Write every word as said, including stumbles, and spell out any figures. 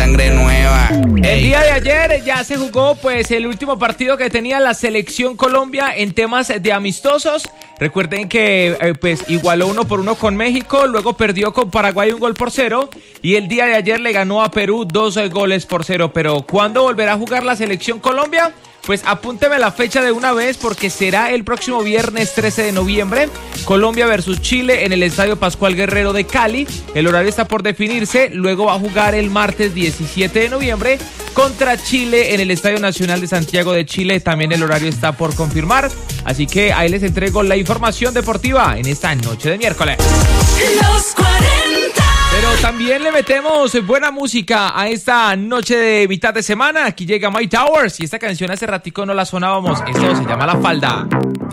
sangre nueva. El día de ayer ya se jugó pues el último partido que tenía la selección Colombia en temas de amistosos. Recuerden que eh, pues igualó uno por uno con México, luego perdió con Paraguay un gol por cero y el día de ayer le ganó a Perú dos goles por cero. Pero ¿cuándo volverá a jugar la selección Colombia? Pues apúnteme la fecha de una vez porque será el próximo viernes trece de noviembre, Colombia versus Chile en el Estadio Pascual Guerrero de Cali. El horario está por definirse, luego va a jugar el martes diecisiete de noviembre contra Chile en el Estadio Nacional de Santiago de Chile. También el horario está por confirmar, así que ahí les entrego la información deportiva en esta noche de miércoles. Los cuarenta. Pero también le metemos buena música a esta noche de mitad de semana. Aquí llega My Towers y esta canción hace ratico no la sonábamos. Esto se llama La Falda.